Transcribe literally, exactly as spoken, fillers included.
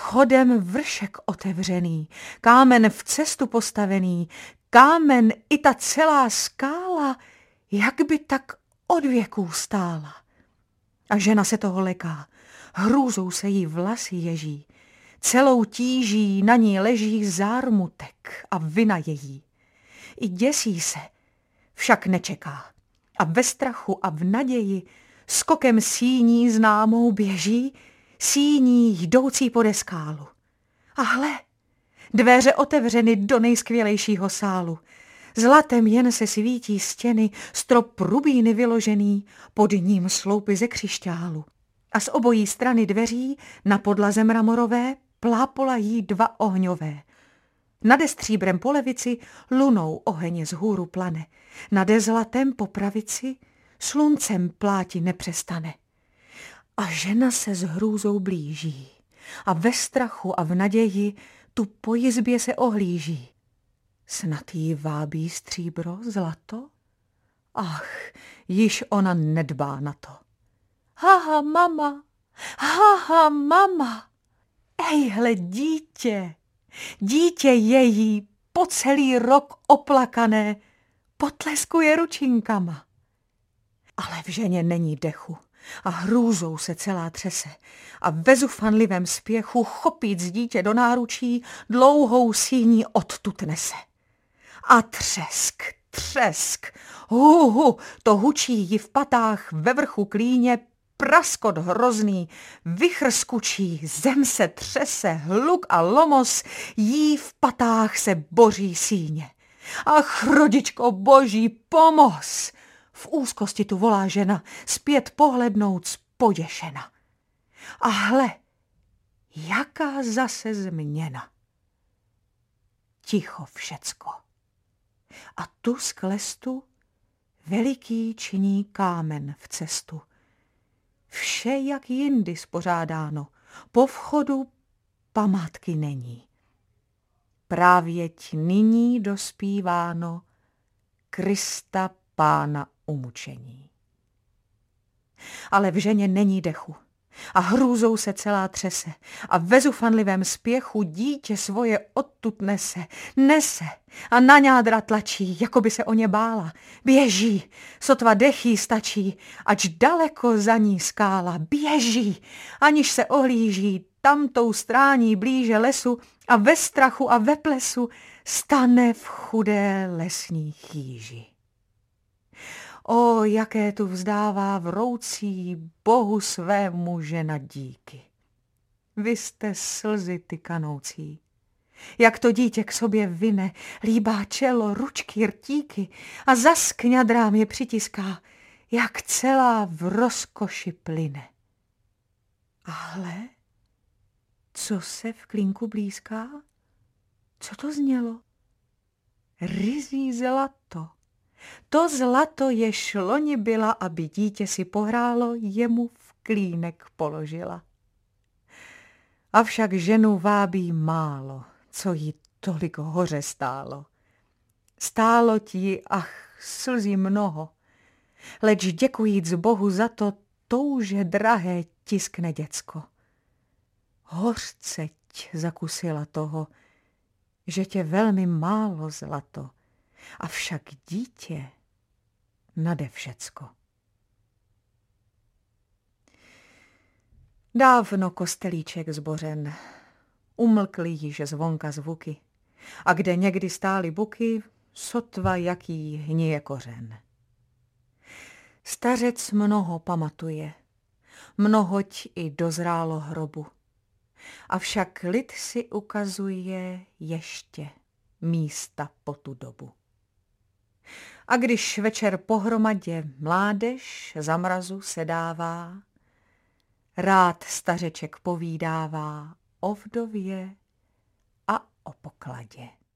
Vchodem vršek otevřený, kámen v cestu postavený, kámen i ta celá skála, jak by tak od věků stála. A žena se toho leká, hrůzou se jí vlasy ježí, celou tíží na ní leží zármutek a vina její. I děsí se, však nečeká a ve strachu a v naději skokem síní známou běží, síní jdoucí pode skálu. A hle, dveře otevřeny do nejskvělejšího sálu. Zlatem jen se svítí stěny, strop rubíny vyložený, pod ním sloupy ze křišťálu. A z obojí strany dveří na podlaze mramorové plápolají dva ohňové. Nade stříbrem po levici lunou oheň z hůru plane, nade zlatem po pravici sluncem pláti nepřestane. A žena se s hrůzou blíží a ve strachu a v naději tu po jizbě se ohlíží. Snad jí vábí stříbro, zlato? Ach, již ona nedbá na to. Haha, mama, haha, mama, ejhle dítě, dítě její po celý rok oplakané potleskuje ručinkama. Ale v ženě není dechu a hrůzou se celá třese a ve zufanlivém spěchu chopíc dítě do náručí dlouhou síní odtud nese. A třesk, třesk, hu, hu, to hučí jí v patách ve vrchu klíně, praskot hrozný, vichr skučí, zem se třese, hluk a lomos, jí v patách se boří síně. Ach, rodičko boží, pomoz! V úzkosti tu volá žena, zpět pohlednouc poděšena. A hle, jaká zase změna. Ticho všecko. A tu z klestu veliký činí kámen v cestu. Vše jak jindy spořádáno, po vchodu památky není. Právěť nyní dospíváno Krista Pána umučení. Ale v ženě není dechu a hrůzou se celá třese a ve zufanlivém spěchu dítě svoje odtud nese, nese a na ňádra tlačí, jako by se o ně bála. Běží, sotva dech jí stačí, ač daleko za ní skála. Běží, aniž se ohlíží, tamtou strání blíže lesu a ve strachu a ve plesu stane v chudé lesní chýži. O, jaké tu vzdává vroucí Bohu svému žena díky. Vy jste slzy ty kanoucí. Jak to dítě k sobě vyne, líbá čelo, ručky, rtíky a zas k ňadrám je přitiská, jak celá v rozkoši plyne. A hle, co se v klínku blízká? Co to znělo? Ryzí zlato. To zlato jež loni byla, aby dítě si pohrálo, jemu v klínek položila. Avšak ženu vábí málo, co jí tolik hoře stálo. Stálo ti, ach, slzí mnoho, leč děkujíc Bohu za to, touže drahé tiskne děcko. Hořceť zakusila toho, že tě velmi málo zlato, avšak dítě nade všecko. Dávno kostelíček zbořen, umlkly již zvonka zvuky, a kde někdy stály buky, sotva jaký hníje kořen. Stařec mnoho pamatuje, mnohoť i dozrálo hrobu, avšak lid si ukazuje ještě místa po tu dobu. A když večer pohromadě mládež za mrazu sedává, rád stařeček povídává o vdově a o pokladě.